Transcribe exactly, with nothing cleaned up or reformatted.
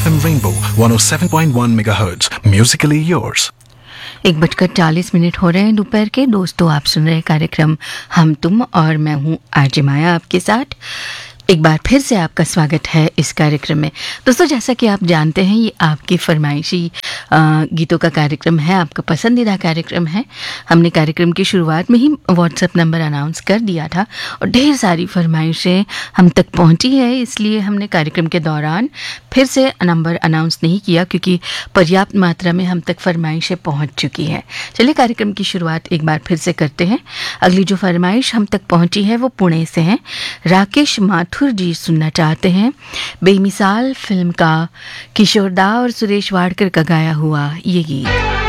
F M Rainbow one oh seven point one megahertz. Musically yours. एक बजकर चालीस minute हो रहे हैं दोपहर के। दोस्तों, आप सुन रहे हैं कार्यक्रम हम तुम और मैं हूँ आरजे माया आपके साथ। एक बार फिर से आपका स्वागत है इस कार्यक्रम में। दोस्तों, जैसा कि आप जानते हैं, ये आपकी फरमाइशी गीतों का कार्यक्रम है, आपका पसंदीदा कार्यक्रम है। हमने कार्यक्रम की शुरुआत में ही व्हाट्सएप नंबर अनाउंस कर दिया था और ढेर सारी फरमाइशें हम तक पहुंची है, इसलिए हमने कार्यक्रम के दौरान फिर से नंबर अनाउंस नहीं किया, क्योंकि पर्याप्त मात्रा में हम तक फरमाइशें पहुंच चुकी हैं। चलिए कार्यक्रम की शुरुआत एक बार फिर से करते हैं। अगली जो फरमाइश हम तक पहुंची है वो पुणे से है। राकेश माथुर जी सुनना चाहते हैं बेमिसाल फिल्म का किशोर दा और सुरेश वाडकर का गाया हुआ ये गीत।